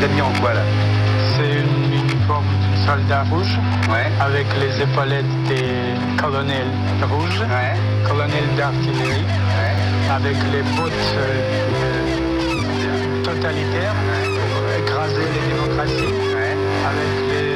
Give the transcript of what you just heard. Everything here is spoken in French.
habillé en quoi là? C'est une uniforme de soldat rouge, Ouais. avec les épaulettes des colonels rouges, Ouais. colonels d'artillerie, Ouais. avec les bottes totalitaires, écraser les démocraties, Ouais. avec les